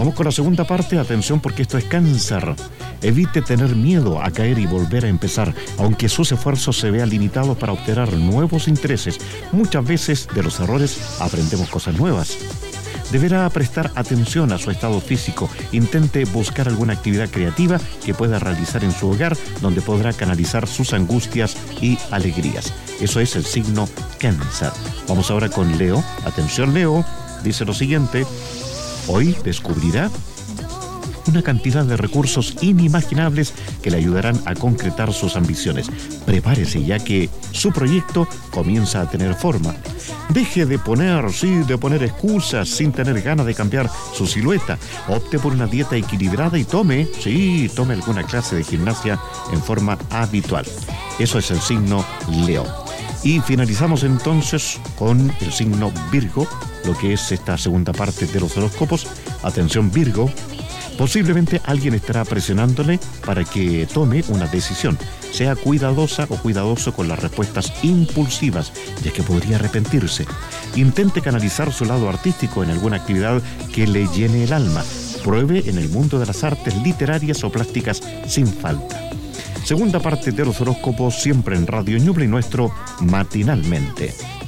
Vamos con la segunda parte, atención porque esto es Cáncer. Evite tener miedo a caer y volver a empezar, aunque sus esfuerzos se vean limitados para obtener nuevos intereses. Muchas veces de los errores aprendemos cosas nuevas. Deberá prestar atención a su estado físico. Intente buscar alguna actividad creativa que pueda realizar en su hogar, donde podrá canalizar sus angustias y alegrías. Eso es el signo Cáncer. Vamos ahora con Leo. Atención, Leo. Dice lo siguiente: hoy descubrirá una cantidad de recursos inimaginables que le ayudarán a concretar sus ambiciones. Prepárese, ya que su proyecto comienza a tener forma. Deje de poner excusas sin tener ganas de cambiar su silueta. Opte por una dieta equilibrada y tome alguna clase de gimnasia en forma habitual. Eso es el signo Leo. Y finalizamos entonces con el signo Virgo, lo que es esta segunda parte de los horóscopos. Atención, Virgo. Posiblemente alguien estará presionándole para que tome una decisión. Sea cuidadosa o cuidadoso con las respuestas impulsivas, ya que podría arrepentirse. Intente canalizar su lado artístico en alguna actividad que le llene el alma. Pruebe en el mundo de las artes literarias o plásticas sin falta. Segunda parte de los horóscopos, siempre en Radio Ñuble y nuestro Matinalmente.